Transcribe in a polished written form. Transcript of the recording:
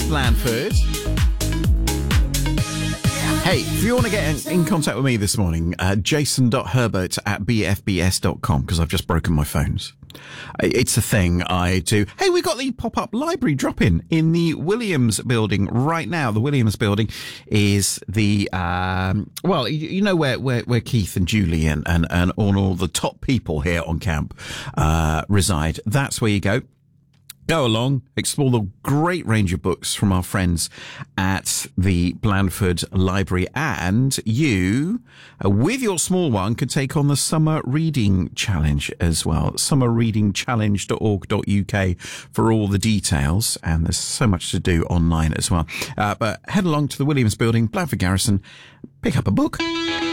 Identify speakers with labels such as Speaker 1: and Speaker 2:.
Speaker 1: Blandford. Hey, if you want to get in contact with me this morning, jason.herbert@bfbs.com, because I've just broken my phones. It's a thing I do. Hey, we got the pop-up library drop-in in the Williams building right now. The Williams building is the, well, you know where Keith and Julie and all the top people here on camp, reside. That's where you go. Go along, explore the great range of books from our friends at the Blandford Library, and you, with your small one, could take on the Summer Reading Challenge as well. summerreadingchallenge.org.uk for all the details, and there's so much to do online as well. But head along to the Williams Building, Blandford Garrison, pick up a book.